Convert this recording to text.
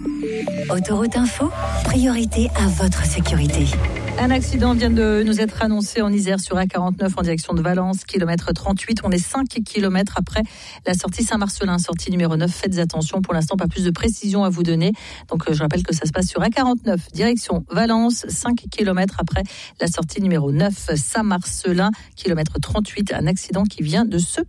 Autoroute Info, priorité à votre sécurité. Un accident vient de nous être annoncé en Isère sur A49 en direction de Valence, kilomètre 38. On est 5 kilomètres après la sortie Saint-Marcelin, sortie numéro 9. Faites attention, pour l'instant, pas plus de précision à vous donner. Donc, je rappelle que ça se passe sur A49, direction Valence, 5 kilomètres après la sortie numéro 9, Saint-Marcelin, kilomètre 38. Un accident qui vient de se